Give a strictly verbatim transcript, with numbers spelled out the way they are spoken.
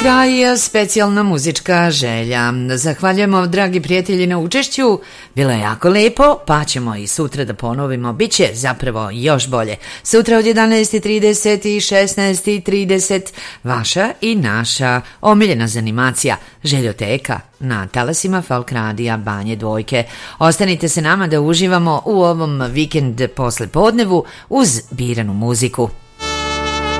kraj specijalna muzička želja. Zahvaljujemo, dragi prijatelji, na učešću. Bilo je jako lepo, pa ćemo i sutra da ponovimo. Biće zapravo još bolje. Sutra od jedanaest i trideset i šesnaest i trideset vaša i naša omiljena zanimacija Željoteka na talasima Folk Radija Banje Dvojke. Ostanite se nama da uživamo u ovom vikend posle podnevu uz biranu muziku.